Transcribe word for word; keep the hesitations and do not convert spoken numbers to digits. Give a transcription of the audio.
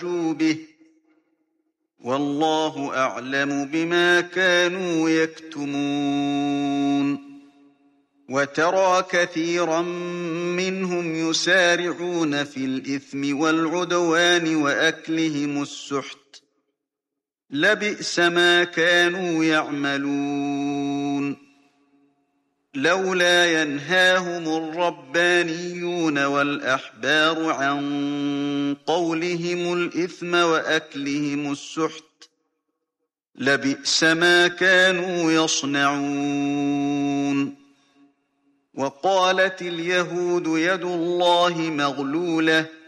به والله أعلم بما كانوا يكتمون وترى كثيرا منهم يسارعون في الإثم والعدوان وأكلهم السحت لبئس ما كانوا يعملون لولا ينهاهم الربانيون والأحبار عن قولهم الإثم وأكلهم السحت لبئس ما كانوا يصنعون وقالت اليهود يد الله مغلولة